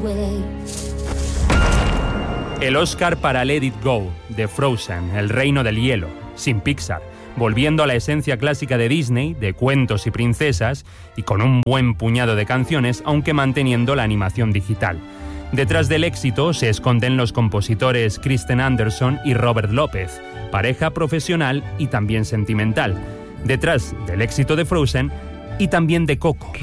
El Oscar para Let It Go, de Frozen, El reino del hielo, sin Pixar, volviendo a la esencia clásica de Disney, de cuentos y princesas, y con un buen puñado de canciones, aunque manteniendo la animación digital. Detrás del éxito se esconden los compositores Kristen Anderson y Robert López, pareja profesional y también sentimental. Detrás del éxito de Frozen y también de Coco.